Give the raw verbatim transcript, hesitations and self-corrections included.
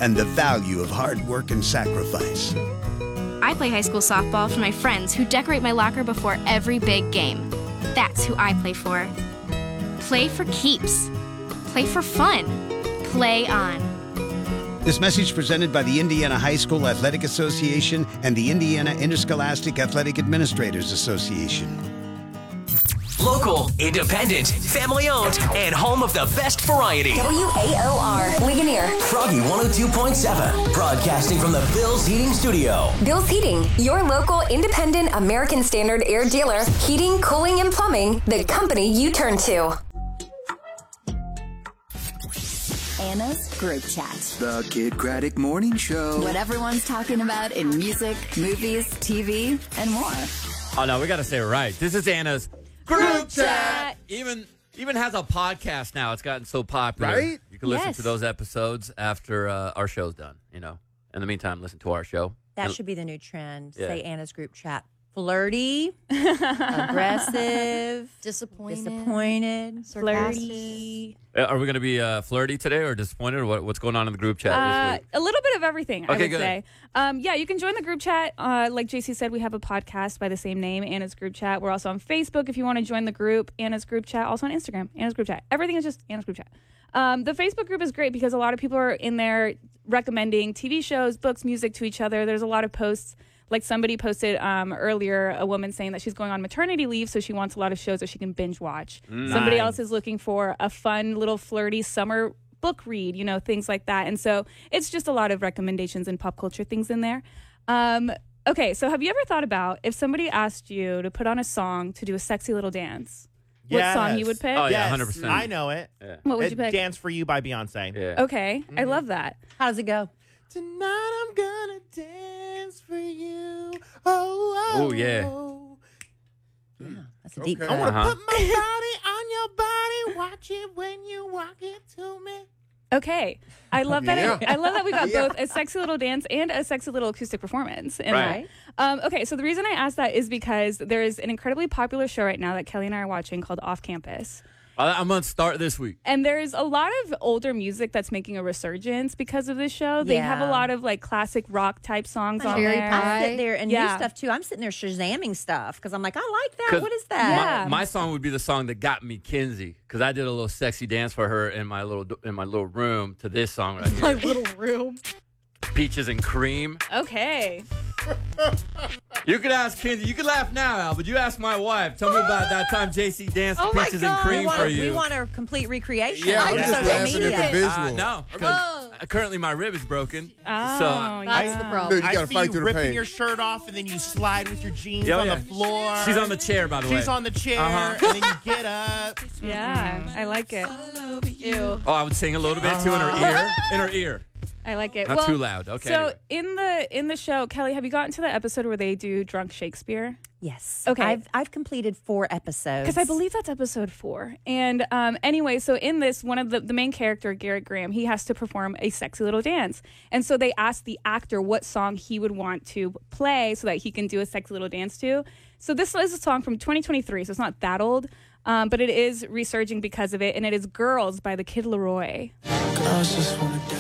and the value of hard work and sacrifice. I play high school softball for my friends who decorate my locker before every big game. That's who I play for. Play for keeps. Play for fun. Play on. This message presented by the Indiana High School Athletic Association and the Indiana Interscholastic Athletic Administrators Association. Local, independent, family-owned, and home of the best variety. W A O R, Ligonier. Froggy one oh two point seven, broadcasting from the Bill's Heating Studio. Bill's Heating, your local independent American Standard air dealer. Heating, cooling, and plumbing, the company you turn to. Anna's Group Chat. The Kid Craddock Morning Show. What everyone's talking about in music, movies, T V, and more. Oh, no, we got to say it right. This is Anna's Group Chat. Even even has a podcast now. It's gotten so popular. Right? You can listen Yes. to those episodes after uh, our show's done, you know. In the meantime, listen to our show. That And- should be the new trend. Yeah. Say Anna's Group Chat. Flirty, aggressive, Disappointed. disappointed, Sarcastic. flirty. Uh, Are we going to be uh, flirty today or disappointed? Or what, what's going on in the group chat Uh, this week? a little bit of everything, I Okay, would good. say. Um, yeah, you can join the group chat. Uh, like J C said, we have a podcast by the same name, Anna's Group Chat. We're also on Facebook if you want to join the group, Anna's Group Chat. Also on Instagram, Anna's Group Chat. Everything is just Anna's Group Chat. Um, the Facebook group is great because a lot of people are in there recommending T V shows, books, music to each other. There's a lot of posts. Like somebody posted um, earlier, a woman saying that she's going on maternity leave, so she wants a lot of shows that she can binge watch. Nice. Somebody else is looking for a fun little flirty summer book read, you know, things like that. And so it's just a lot of recommendations and pop culture things in there. Um, okay, so have you ever thought about if somebody asked you to put on a song to do a sexy little dance? What song you would pick? Oh, yeah, Yes, one hundred percent. I know it. Yeah. What would It- you pick? Dance for You by Beyonce. Yeah. Okay, I love that. How does it go? Tonight I'm gonna dance for you. Oh, oh, Oh, yeah. oh. That's a deep Okay. cut. I wanna Uh-huh. put my body on your body. Watch it when you walk it to me. Okay, I love that. Yeah. I love that we got Yeah. both a sexy little dance and a sexy little acoustic performance. in Right. that. Um, okay, so the reason I asked that is because there is an incredibly popular show right now that Kelly and I are watching called Off Campus. I- I'm going to start this week. And there's a lot of older music that's making a resurgence because of this show. They have a Yeah. lot of like classic rock type songs on Cherry there. Pie. I sit there and Yeah. new stuff too. I'm sitting there shazamming stuff because I'm like, I like that. 'Cause What is that? Yeah. My, my song would be the song that got me Kinsey because I did a little sexy dance for her in my little in my little room to this song right here. little room. Peaches and Cream. Okay. You could ask Kinsey. You can laugh now, Al, but you ask my wife. Tell me about that time J C danced to Oh my Peaches God. and Cream we want, for you. We want a complete recreation. Yeah, on I'm just social laughing at the media. visual. Uh, no, because currently my rib is broken. Oh, so yeah. That's the problem. Dude, you I gotta see fight you through the ripping pain. your shirt off and then you slide with your jeans Yeah, on yeah. the floor. She's on the chair, by the way. She's on the chair, Uh-huh. and then you get up. Yeah, I like it. Ew. Oh, I would sing a little bit too in her ear. In her ear. I like it. Not well, too loud. Okay. So anyway. in the in the show, Kelly, have you gotten to the episode where they do drunk Shakespeare? Yes. Okay. I've I've completed four episodes. Because I believe that's episode four. And um, anyway, so in this, one of the, the main character, Garrett Graham, he has to perform a sexy little dance. And so they asked the actor what song he would want to play so that he can do a sexy little dance to. So this is a song from twenty twenty-three, so it's not that old, um, but it is resurging because of it. And it is Girls by the Kid Laroi. Girls just wanna